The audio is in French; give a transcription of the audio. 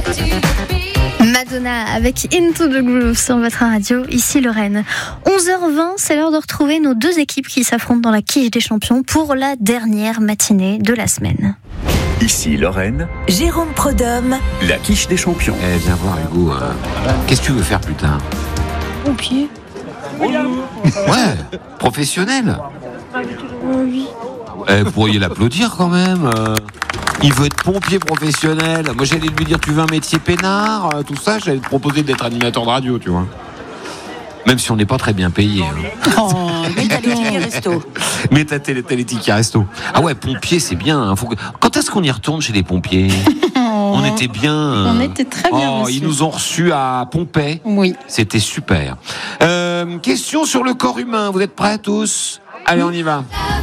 Madonna avec Into the Groove sur votre radio, ici Lorraine. 11h20, c'est l'heure de retrouver nos deux équipes qui s'affrontent dans la quiche des champions pour la dernière matinée de la semaine. Ici Lorraine, Jérôme Prodhomme, la quiche des champions. Viens voir Hugo, qu'est-ce que tu veux faire plus tard? Pompier. Ouais, professionnel. Oui. Vous pourriez l'applaudir quand même. Il veut être pompier professionnel. Moi j'allais lui dire tu veux un métier peinard, tout ça. J'allais te proposer d'être animateur de radio, tu vois. Même si on n'est pas très bien payé. oh, mais t'as les tickets resto. Mais t'as les tickets resto. Ah ouais, pompier c'est bien. Hein. Quand est-ce qu'on y retourne chez les pompiers? On était bien. On était très bien. Ils nous ont reçus à Pompey. Oui. C'était super. Question sur le corps humain. Vous êtes prêts tous? Allez, on y va.